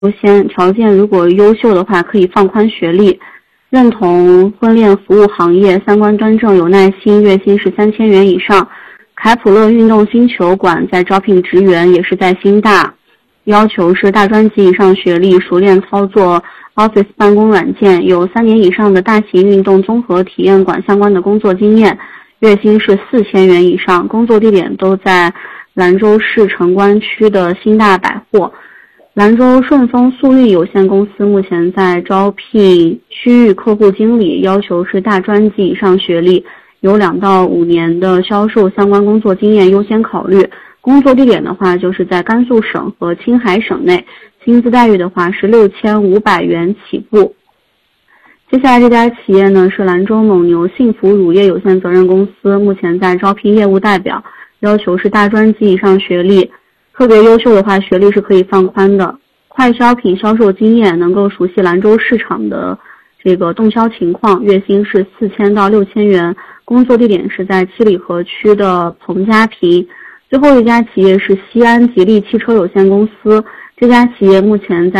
优先，条件如果优秀的话可以放宽学历，认同婚恋服务行业，三观端正有耐心，月薪是3000元以上。凯普勒运动星球馆在招聘职员，也是在新大，要求是大专级以上学历，熟练操作 Office 办公软件，有3年以上的大型运动综合体验馆相关的工作经验，月薪是4000元以上，工作地点都在兰州市城关区的新大百货。兰州顺丰速运有限公司目前在招聘区域客户经理，要求是大专级以上学历，有2到5年的销售相关工作经验优先考虑。工作地点的话就是在甘肃省和青海省内，薪资待遇的话是6500元起步。接下来这家企业呢是兰州蒙牛幸福乳业有限责任公司，目前在招聘业务代表，要求是大专级以上学历，特别优秀的话学历是可以放宽的，快消品销售经验，能够熟悉兰州市场的这个动销情况，月薪是4000到6000元，工作地点是在七里河区的彭家坪。最后一家企业是西安吉利汽车有限公司，这家企业目前在